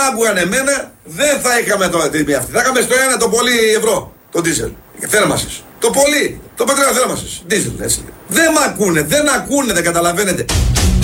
άκουγαν εμένα, δεν θα είχαμε τώρα τιμή αυτή. Θα είχαμε στο ένα το πολύ ευρώ το ντίζελ. Θέρμασης. Το πολύ. Το πετρέλαιο θέρμασης. Ντίζελ, έτσι. Δεν μ' ακούνε, δεν ακούνε, δεν καταλαβαίνετε.